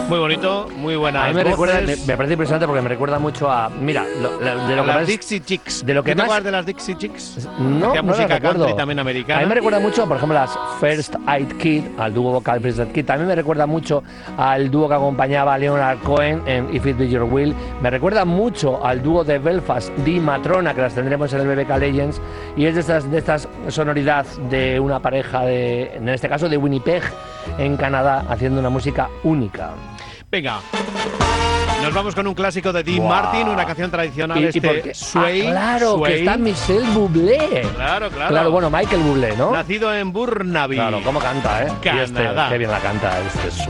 Muy bonito, muy buena. A mí me recuerda, me parece impresionante porque me recuerda mucho a, mira, de lo que las más, Dixie Chicks. de lo que ¿Te más acuerdas de las Dixie Chicks? no, Hacía no música las recuerdo. country también americana. A mí me recuerda mucho, por ejemplo, las First Aid Kid, al dúo vocal First Aid Kid. También me recuerda mucho al dúo que acompañaba a Leonard Cohen en If It Be Your Will. Me recuerda mucho al dúo de Belfast, Di Matrona, que las tendremos en el BBK Legends. Y es de estas sonoridad de una pareja, en este caso de Winnipeg, en Canadá, haciendo una música única. Venga. Nos vamos con un clásico de Dean Wow. Martin, una canción tradicional, Sway. Claro, Sway. que está Michel Bublé. Claro. Claro, bueno, Michael Bublé, ¿no? Nacido en Burnaby. Claro, cómo canta, ¿eh? Canadá. Y qué bien la canta este Sway.